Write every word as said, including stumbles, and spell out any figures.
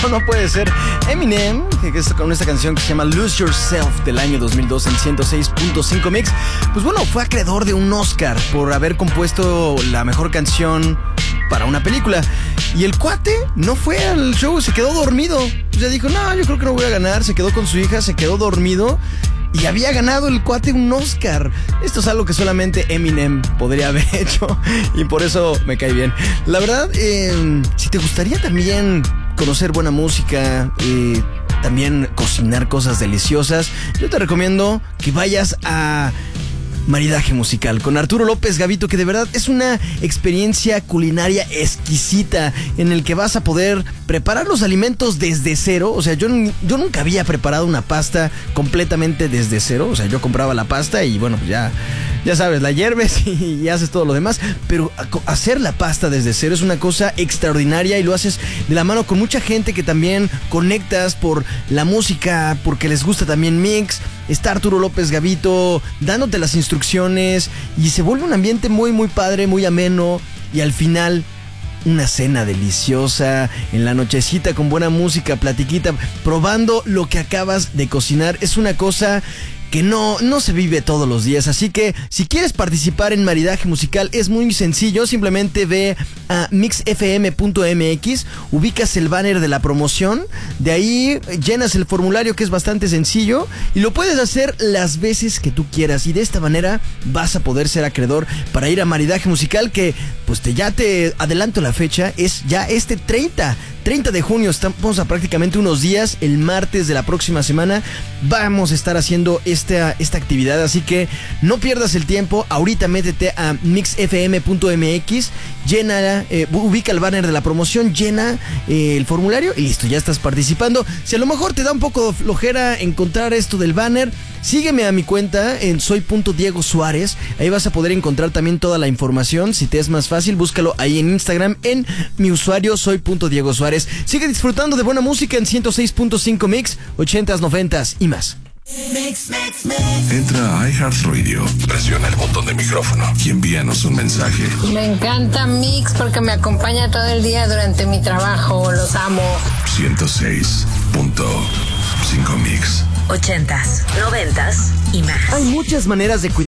no, no puede ser. Eminem, que es con esta canción que se llama Lose Yourself del año dos mil dos en ciento seis punto cinco Mix. Pues bueno, fue acreedor de un Oscar por haber compuesto la mejor canción para una película. Y el cuate no fue al show, se quedó dormido. O sea, dijo, no, yo creo que no voy a ganar. Se quedó con su hija, se quedó dormido. Y había ganado el cuate un Oscar. Esto es algo que solamente Eminem podría haber hecho. Y por eso me cae bien. La verdad, eh, si te gustaría también conocer buena música, eh, también cocinar cosas deliciosas, yo te recomiendo que vayas a Maridaje Musical con Arturo López Gavito, que de verdad es una experiencia culinaria exquisita en el que vas a poder preparar los alimentos desde cero. O sea, yo, yo nunca había preparado una pasta completamente desde cero. O sea, yo compraba la pasta y bueno, pues ya, ya sabes, la hierves y, y haces todo lo demás. Pero hacer la pasta desde cero es una cosa extraordinaria y lo haces de la mano con mucha gente que también conectas por la música, porque les gusta también Mix. Está Arturo López Gavito dándote las instrucciones y se vuelve un ambiente muy muy padre, muy ameno, y al final una cena deliciosa en la nochecita con buena música, platiquita, probando lo que acabas de cocinar. Es una cosa que no, no se vive todos los días. Así que si quieres participar en Maridaje Musical es muy sencillo. Simplemente ve a mix f m punto m x, ubicas el banner de la promoción, de ahí llenas el formulario, que es bastante sencillo, y lo puedes hacer las veces que tú quieras, y de esta manera vas a poder ser acreedor para ir a Maridaje Musical, que pues te, ya te adelanto la fecha, es ya este treinta de junio. Estamos a prácticamente unos días. El martes de la próxima semana vamos a estar haciendo esta, esta actividad, así que no pierdas el tiempo. Ahorita métete a mix f m punto m x, llena, eh, ubica el banner de la promoción, llena eh, el formulario y listo, ya estás participando. Si a lo mejor te da un poco de flojera encontrar esto del banner, sígueme a mi cuenta en soy punto diego suárez. Ahí vas a poder encontrar también toda la información. Si te es más fácil, búscalo ahí en Instagram en mi usuario soy punto diego suárez. Sigue disfrutando de buena música en ciento seis punto cinco Mix, ochentas, noventas y más. Mix, mix, mix. Entra a iHeartRadio, presiona el botón de micrófono y envíanos un mensaje. Me encanta Mix porque me acompaña todo el día durante mi trabajo. Los amo. ciento seis punto cinco Mix. Ochentas, noventas y más. Hay muchas maneras de cuidar